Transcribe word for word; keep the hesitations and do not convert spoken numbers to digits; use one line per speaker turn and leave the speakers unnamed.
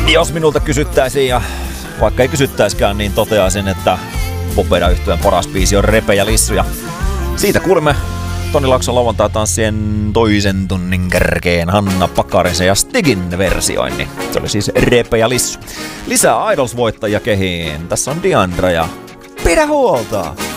Jos minulta kysyttäisiin, ja vaikka ei kysyttäiskään, niin toteaisin, että Popeda-yhtyeen paras biisi on Repe ja Lissu. Ja siitä kuulimme Toni Laakson lauantai-tanssien toisen tunnin kärkeen Hanna Pakarisen ja Stigin versioinnin. Se oli siis Repe ja Lissu. Lisää Idols-voittajia kehiin. Tässä on Diandra ja Pidä huolta!